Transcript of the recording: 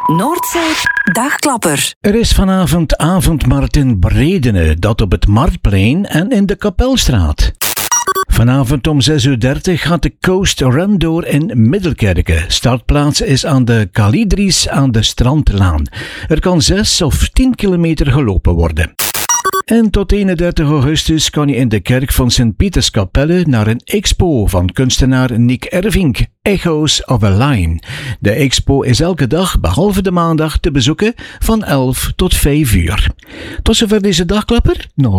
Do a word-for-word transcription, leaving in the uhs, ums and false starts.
Noordzee Dagklapper. Er is vanavond avondmarkt in Bredene, dat op het Marktplein en in de Kapelstraat. Vanavond om zes uur dertig gaat de Coast Run door in Middelkerke. Startplaats is aan de Kalidris aan de Strandlaan. Er kan zes of tien kilometer gelopen worden. En tot eenendertig augustus kan je in de kerk van Sint-Pieterskapelle naar een expo van kunstenaar Nick Ervink, Echoes of a Line. De expo is elke dag, behalve de maandag, te bezoeken van elf tot vijf uur. Tot zover deze dagklapper. Nog